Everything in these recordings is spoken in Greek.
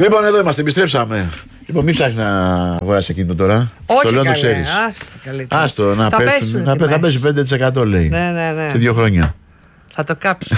Λοιπόν, εδώ είμαστε, επιστρέψαμε. Λοιπόν, μην ψάχνεις να αγοράσεις εκείνο τώρα. Όχι, το λέω, καλέ, το ξέρεις. Άστο, να πέσουν. Θα πέσει 5% λέει. Ναι. Σε 2 χρόνια. Θα το κάψω.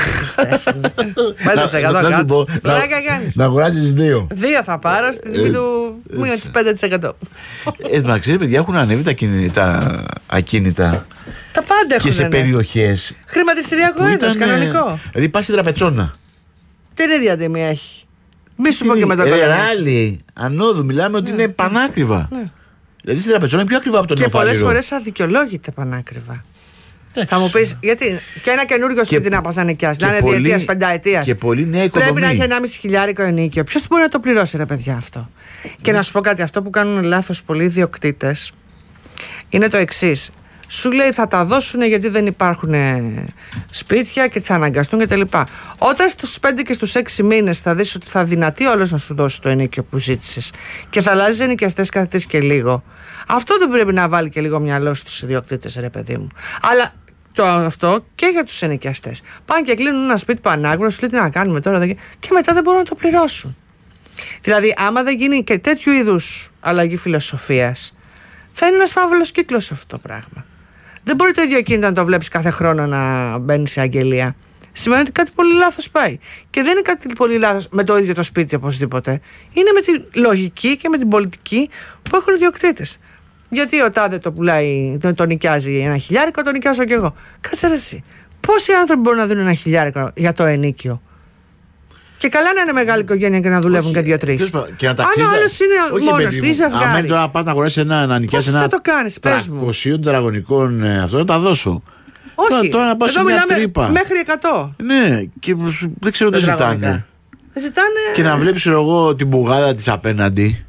5% κάτω. Να αγοράσεις 2. 2 θα πάρω στη τιμή του μείον της 5%. Εντάξει, παιδιά, έχουν ανέβει τα ακίνητα. Τα πάντα έχουν. Και σε περιοχές. Χρηματιστηριακό είδος, κανονικό. Δηλαδή πας στην Τραπετσόνα. Την ίδια τιμή έχει. Μη σου πω και με το κομμάτι. Ράλι, ανόδου, μιλάμε ότι είναι πανάκριβα. Δηλαδή στην Τραπετσόνα είναι πιο ακριβά από τον Νεοφάλιρο. Και πολλές φορές αδικαιολόγητα πανάκριβα. Θα μου πεις, γιατί και ένα καινούργιο σπίτι να πας να νοικιάσεις, να είναι διετίας, πενταετίας. Και πολύ νέα οικοδομή. Πρέπει να έχει 1.500 ενοίκιο. Ποιος μπορεί να το πληρώσει, ρε παιδιά, αυτό? Και να σου πω κάτι, αυτό που κάνουν λάθος πολλοί ιδιοκτήτες είναι το εξής. Σου λέει θα τα δώσουν γιατί δεν υπάρχουν σπίτια και θα αναγκαστούν κτλ. Όταν στους 5 και στους 6 μήνες θα δεις ότι θα δυνατεί όλος να σου δώσει το ενοίκιο που ζήτησες και θα αλλάζει ενοικιαστές κάθε 3 και λίγο, αυτό δεν πρέπει να βάλει και λίγο μυαλό στους ιδιοκτήτες, ρε παιδί μου? Αλλά αυτό και για τους ενοικιαστές. Πάνε και κλείνουν ένα σπίτι πανάκριβο, σου λέει τι να κάνουμε τώρα, και μετά δεν μπορούν να το πληρώσουν. Δηλαδή, άμα δεν γίνει και τέτοιου είδους αλλαγή φιλοσοφίας, θα είναι ένας φαύλος κύκλος αυτό το πράγμα. Δεν μπορεί το ίδιο κίνητο να το βλέπεις κάθε χρόνο να μπαίνει σε αγγελία. Σημαίνει ότι κάτι πολύ λάθος πάει. Και δεν είναι κάτι πολύ λάθος με το ίδιο το σπίτι οπωσδήποτε. Είναι με τη λογική και με την πολιτική που έχουν οι ιδιοκτήτες. Γιατί ο τάδε το πουλάει, το νοικιάζει 1.000, το νοικιάζω κι εγώ. Κάτσε ρε εσύ. Πόσοι άνθρωποι μπορούν να δουν 1.000 για το ενοίκιο? Και καλά να είναι μεγάλη οικογένεια και να δουλεύουν και 2-3. Αν ο άλλος είναι μόνος του ή ζευγάρι. Αν τώρα πας να αγοράσεις να νοικιάσεις ένα 300 τετραγωνικών, αυτό να τα δώσω. Όχι, τώρα να πας σε μια τρύπα μέχρι 100. Ναι, και δεν ξέρω τι ζητάνε. Και να βλέπεις εγώ την μπουγάδα της απέναντι.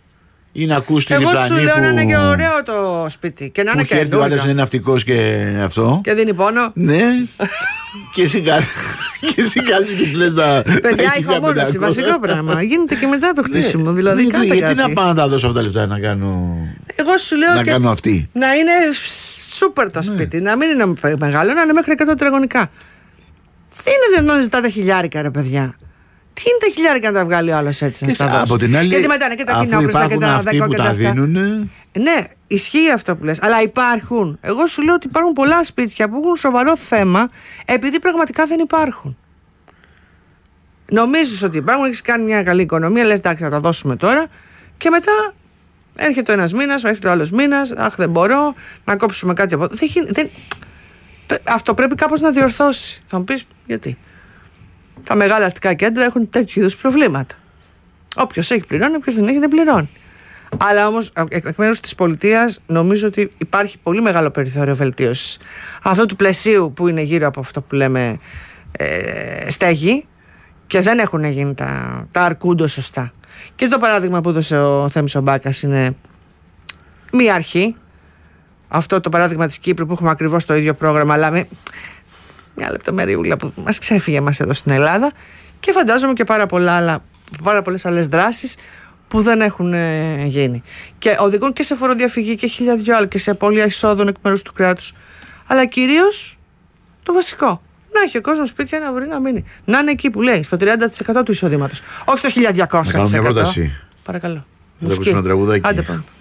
Ή να ακούς την διπλανή που... Εγώ σου λέω να είναι και ωραίο το σπίτι. Και να είναι και έρθει ο άντρας είναι ναυτικός και αυτό. Και δίνει πόνο. Ναι. Και εσύ κάθεσαι και κλαις τα... Παιδιά, η χαμόνωση, βασικό πράγμα. Γίνεται και μετά το χτίσιμο. Δηλαδή, γιατί να πάω να τα δώσω αυτά τα λεφτά να κάνω... Εγώ σου λέω να κάνω αυτή. Να είναι σούπερ το σπίτι. Να μην είναι μεγάλο, να είναι μέχρι 100 τετραγωνικά. Δεν είναι δυνατόν να ζητάτε χιλιάρικα, ρε παιδιά. Τι είναι τα χιλιάρικα να τα βγάλει ο άλλος έτσι να στα δώσει? Από την άλλη, γιατί μετά είναι και τα κοινόχρηστα και τα 10 που τα δίνουν. Ναι, ισχύει αυτό που λες. Αλλά υπάρχουν. Εγώ σου λέω ότι υπάρχουν πολλά σπίτια που έχουν σοβαρό θέμα επειδή πραγματικά δεν υπάρχουν. Νομίζεις ότι υπάρχουν, έχεις κάνει μια καλή οικονομία, λες εντάξει θα τα δώσουμε τώρα και μετά έρχεται ο ένας μήνας, έρχεται ο άλλος μήνας, αχ δεν μπορώ να κόψουμε κάτι από εδώ. Αυτό πρέπει κάπως να διορθώσει. Θα μου πεις γιατί? Τα μεγάλα αστικά κέντρα έχουν τέτοιου είδους προβλήματα. Όποιος έχει πληρώνει, όποιος δεν έχει δεν πληρώνει. Αλλά όμως εκ μέρους της πολιτείας νομίζω ότι υπάρχει πολύ μεγάλο περιθώριο βελτίωσης αυτού του πλαισίου που είναι γύρω από αυτό που λέμε στέγη και δεν έχουν γίνει τα αρκούντο σωστά. Και το παράδειγμα που έδωσε ο Θέμης ο Μπάκας είναι μία αρχή. Αυτό το παράδειγμα της Κύπρου που έχουμε ακριβώς το ίδιο πρόγραμμα, αλλά με μια λεπτομεριούλα που μας ξέφυγε μας εδώ στην Ελλάδα, και φαντάζομαι και πάρα πολλές άλλες δράσεις που δεν έχουν γίνει και οδηγούν και σε φοροδιαφυγή και χιλιάδιο άλλα και σε απώλεια εισόδων εκ μέρους του κράτους, αλλά κυρίως το βασικό, να έχει ο κόσμος σπίτια να μπορεί να μείνει, να είναι εκεί που λέει στο 30% του εισοδήματος, όχι στο 1200%. Να κάνω μια πρόταση. Παρακαλώ. Θα ακούσουμε ένα τραγουδάκι. Άντε πάμε.